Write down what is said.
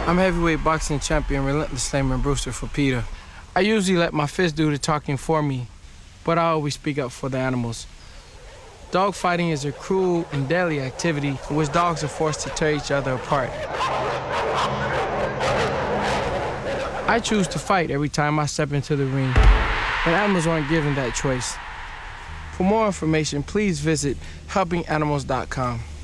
I'm heavyweight boxing champion Relentless Flamer Brewster for PETA. I usually let my fist do the talking for me, but I always speak up for the animals. Dogfighting is a cruel and deadly activity in which dogs are forced to tear each other apart. I choose to fight every time I step into the ring, but animals aren't given that choice. For more information, please visit helpinganimals.com.